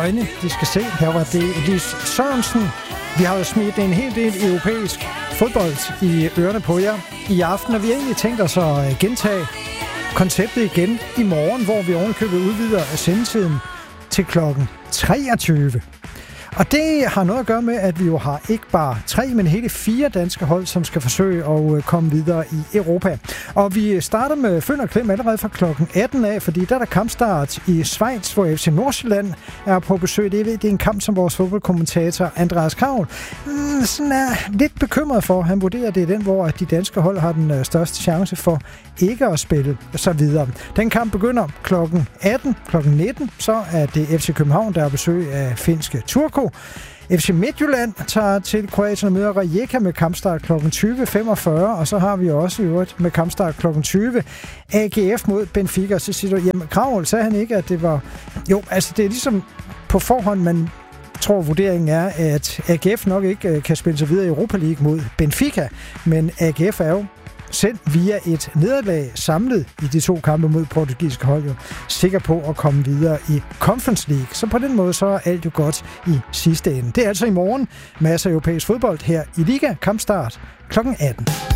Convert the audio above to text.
øjne, de skal se. Her var det Lis Sørensen. Vi har jo smidt en hel del europæisk fodbold i ørerne på jer i aften, og vi har egentlig tænkt os at gentage konceptet igen i morgen, hvor vi ovenkøbet udvider sendetiden til klokken 23. Og det har noget at gøre med, at vi jo har ikke bare 3, men hele 4 danske hold, som skal forsøge at komme videre i Europa. Og vi starter med Føn og Klem allerede fra klokken 18 af, fordi der er der kampstart i Schweiz, hvor FC Nordsjælland er på besøg. Det er en kamp, som vores fodboldkommentator Andreas Kravl sådan er lidt bekymret for. Han vurderer, at det er den, hvor de danske hold har den største chance for ikke at spille så videre. Den kamp begynder klokken 18. Klokken 19, så er det FC København, der er besøg af finske Turku. FC Midtjylland tager til Kroatien og møder Rijeka med kampstart kl. 20.45, og så har vi også i øvrigt med kampstart kl. 20 AGF mod Benfica. Så siger du, jamen Kravl, sagde han ikke, at det var... Jo, altså det er ligesom på forhånd, man tror vurderingen er, at AGF nok ikke kan spille sig videre i Europa League mod Benfica, men AGF er jo selv via et nederlag samlet i de 2 kampe mod portugisiske hold jo sikker på at komme videre i Conference League. Så på den måde så er alt jo godt i sidste ende. Det er altså i morgen masser af europæisk fodbold her i Liga. Kampstart kl. 18.